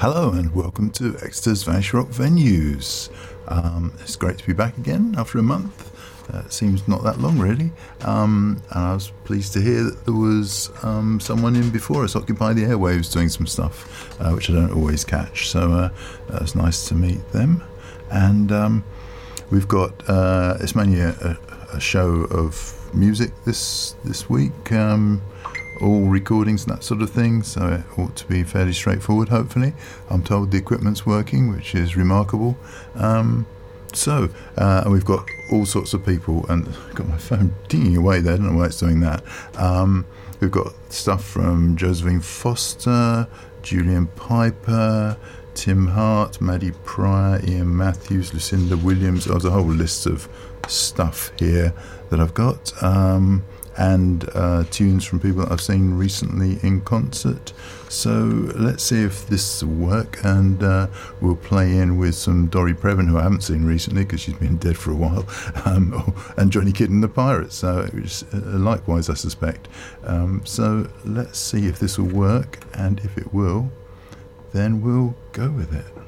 Hello and welcome to Exeter's Vanish Rock Venues. It's great to be back again after a month. It seems not that long really. And I was pleased to hear that there was someone in before us occupy the airwaves doing some stuff, which I don't always catch. So it was nice to meet them. And we've got, it's mainly a show of music this week. All recordings and that sort of thing, so it ought to be fairly straightforward, hopefully. I'm told the equipment's working, which is remarkable. And we've got all sorts of people, and I've got my phone dinging away there, I don't know why it's doing that. We've got stuff from Josephine Foster, Julian Piper, Tim Hart, Maddie Pryor, Ian Matthews, Lucinda Williams. There's a whole list of stuff here that I've got. And tunes from people that I've seen recently in concert. So let's see if this will work, and we'll play in with some Dory Previn, who I haven't seen recently because she's been dead for a while, and Johnny Kidd and the Pirates, likewise I suspect. So let's see if this will work, and if it will, then we'll go with it.